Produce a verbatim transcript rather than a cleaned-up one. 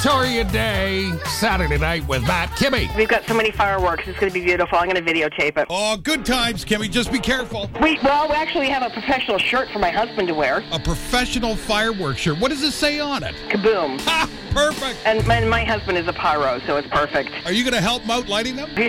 Victoria Day, Saturday night with Matt Kimmy. We've got so many fireworks. It's going to be beautiful. I'm going to videotape it. Oh, good times, Kimmy. Just be careful. We Well, we actually have a professional shirt for my husband to wear. A professional fireworks shirt. What does it say on it? Kaboom. Ha! Perfect. And my, my husband is a pyro, so it's perfect. Are you going to help him out lighting them?